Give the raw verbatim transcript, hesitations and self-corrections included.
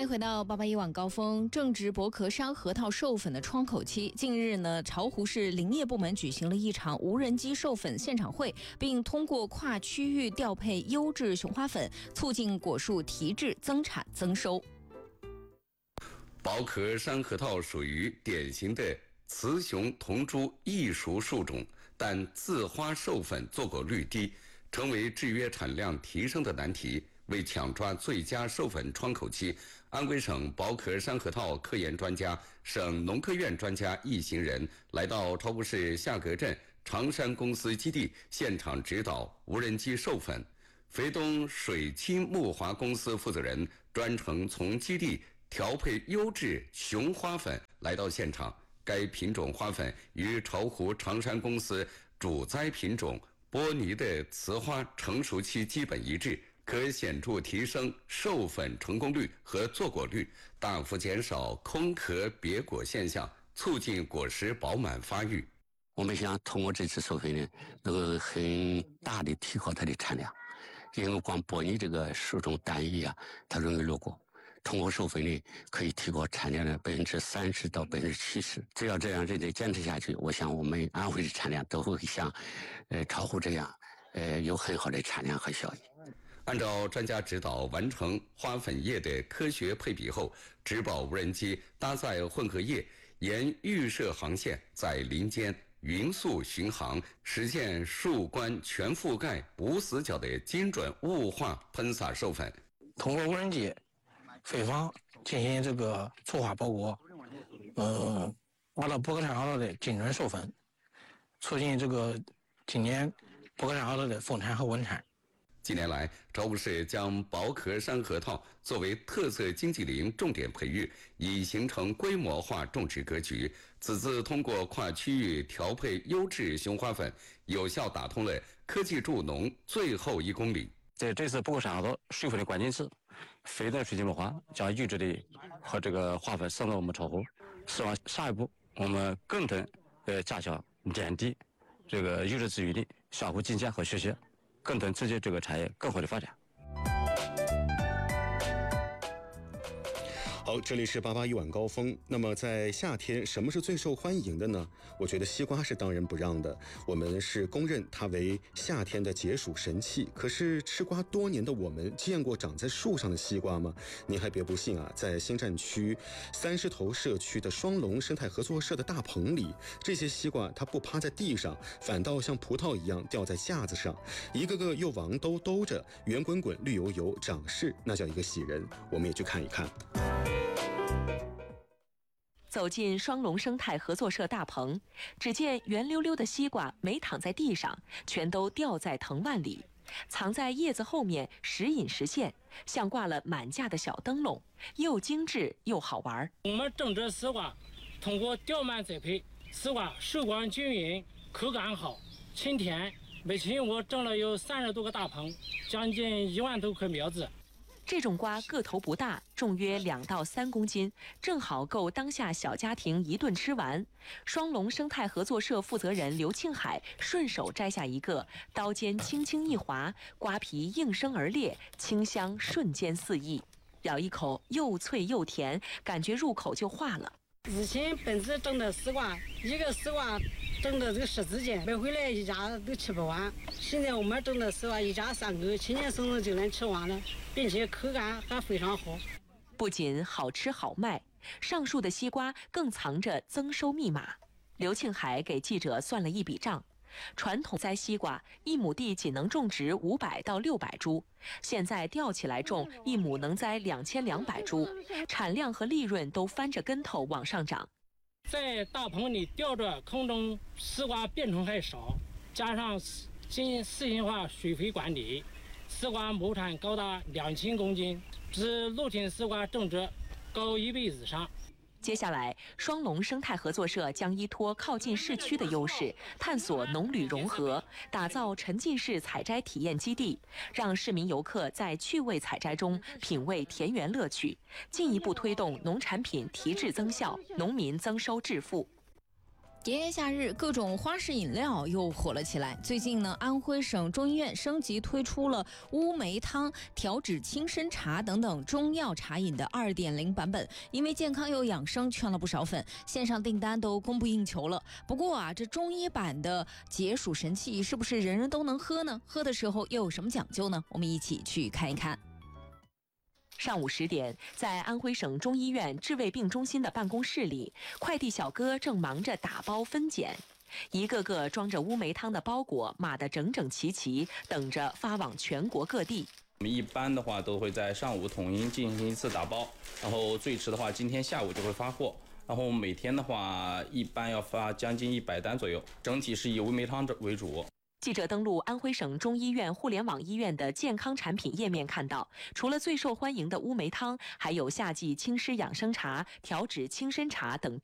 欢迎回到八八一晚高峰。正值薄壳山核桃授粉的窗口期，近日呢，巢湖市林业部门举行了一场无人机授粉现场会，并通过跨区域调配优质雄花粉，促进果树提质、增产、增收。 薄壳山核桃属于典型的雌雄同株异熟树种，但自花授粉坐果率低，成为制约产量提升的难题。为抢抓最佳授粉窗口期，安徽省薄壳山核桃科研专家、省农科院专家一行人来到巢湖市下格镇长山公司基地现场指导无人机授粉。肥东水清木华公司负责人专程从基地调配优质雄花粉来到现场。该品种花粉与巢湖长山公司主栽品种波尼的雌花成熟期基本一致，可显著提升授粉成功率和坐果率，大幅减少空壳瘪果现象，促进果实饱满发育。 我们想通过这次授粉呢，能够很大的提高它的产量，因为光波尼这个树种单一啊，它容易落果。通过授粉呢，可以提高产量的百分之三十到百分之七十。只要这样日子坚持下去，我想我们安徽的产量都会像，呃，巢湖这样，呃，有很好的产量和效益。 按照专家指导，完成花粉叶的科学配比后，植保无人机搭载混合叶，沿预设航线在林间匀速巡航，实现树冠全覆盖、无死角的精准雾化喷洒授粉。 通过无人机飞访进行这个促花包裹，呃，达到薄壳山核桃的精准授粉，促进这个今年薄壳山核桃的丰产和稳产。 近年来，巢湖市将薄壳山核桃作为特色经济林重点培育，已形成规模化种植格局。此次通过跨区域调配优质雄花粉，有效打通了科技助农最后一公里。 在这次薄壳山核桃授粉的关键词，肥东水晶木花将优质的和这个花粉送到我们巢湖，希望下一步我们更能呃加强两地这个优质资源的相互进阶和学习，更能刺激这个产业更好的发展。 好，这里是八八一晚高峰。那么在夏天，什么是最受欢迎的呢？我觉得西瓜是当仁不让的，我们是公认它为夏天的解暑神器。可是吃瓜多年的我们，见过长在树上的西瓜吗？您还别不信啊，在新站区三狮头社区的双龙生态合作社的大棚里，这些西瓜它不趴在地上，反倒像葡萄一样吊在架子上，一个个又王兜兜着，圆滚滚、绿油油，长势那叫一个喜人。我们也去看一看。 走进双龙生态合作社大棚，只见圆溜溜的西瓜没躺在地上，全都吊在藤蔓里，藏在叶子后面，时隐时现，像挂了满架的小灯笼，又精致又好玩。 我们种植丝瓜，通过吊蔓栽培，丝瓜受光均匀，口感好，清甜。目前我种了有三十多个大棚，将近一万多棵苗子。 这种瓜个头不大，重约两到三公斤，正好够当下小家庭一顿吃完。双龙生态合作社负责人刘庆海顺手摘下一个，刀尖轻轻一划，瓜皮应声而裂，清香瞬间四溢。咬一口，又脆又甜，感觉入口就化了。 之前本次种的丝瓜，一个丝瓜种的这个十字斤，买回来一家都吃不完。现在我们种的丝瓜一家三个，轻轻松松就能吃完了，并且口感还非常好。 不仅好吃好卖，上述的西瓜更藏着增收密码。刘庆海给记者算了一笔账。传统栽西瓜，一亩地仅能种植五百到六百株，现在吊起来种，一亩能栽两千两百株，产量和利润都翻着跟头往上涨。 在大棚里吊着空中丝瓜变种还少，加上经四型化水肥管理，丝瓜亩产高达两千公斤，比露天丝瓜种植高一倍以上。 接下来，双龙生态合作社将依托靠近市区的优势，探索农旅融合，打造沉浸式采摘体验基地，让市民游客在趣味采摘中品味田园乐趣，进一步推动农产品提质增效，农民增收致富。 炎炎夏日，各种花式饮料又火了起来。最近呢，安徽省中医院升级推出了乌梅汤、调脂清参茶等等中药茶饮的 二点零 版本，因为健康又养生，圈了不少粉，线上订单都供不应求了。不过啊，这中医版的解暑神器是不是人人都能喝呢？喝的时候又有什么讲究呢？我们一起去看一看。 上午十点，在安徽省中医院治胃病中心的办公室里，快递小哥正忙着打包分拣，一个个装着乌梅汤的包裹码得整整齐齐，等着发往全国各地。 我们一般的话都会在上午统一进行一次打包，然后最迟的话今天下午就会发货。然后每天的话一般要发将近一百单左右，整体是以乌梅汤为主。 记者登录安徽省中医院互联网医院的健康产品页面，看到除了最受欢迎的乌梅汤，还有夏季清湿养生茶、调脂清参茶等